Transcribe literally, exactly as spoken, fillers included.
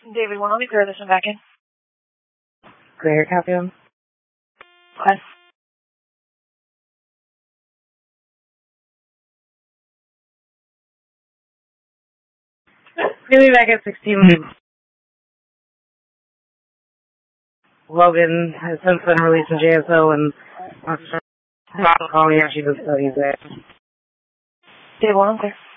David, well, let me clear this one back in. Clear, Captain. What? We'll be back at sixteen. Logan has since been released from J S O and wants to call me after she does studies there. David, well, I'm clear.